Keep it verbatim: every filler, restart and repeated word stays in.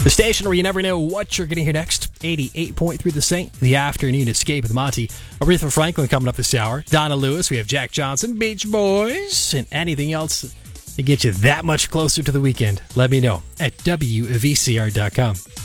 The station where you never know what you're going to hear next. eighty-eight point three The Saint, the afternoon escape with Monty. Aretha Franklin coming up this hour. Donna Lewis, we have Jack Johnson, Beach Boys, and anything else to get you that much closer to the weekend. Let me know at W V C R dot com.